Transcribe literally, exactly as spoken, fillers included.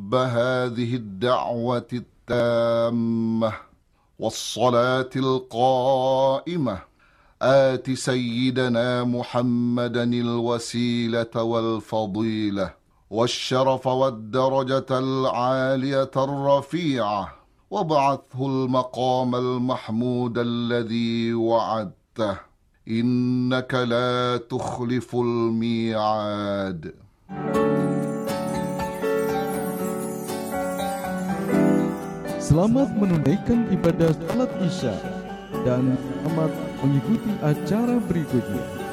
رب هذه الدعوة التامة والصلاة القائمة آت سيدنا محمدا الوسيلة والفضيلة والشرف والدرجة العالية الرفيعة وابعثه المقام المحمود الذي وعدته إنك لا تخلف الميعاد. Selamat menunaikan ibadah salat Isya dan selamat mengikuti acara berikutnya.